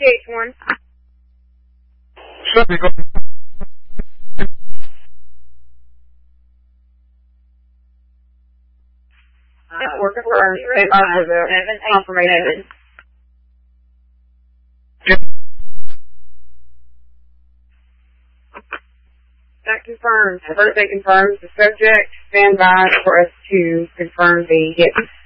CH1. Should be going. We're confirmed. Confirmation. That confirms. First, they confirms the subject. Stand by for us to confirm the hit.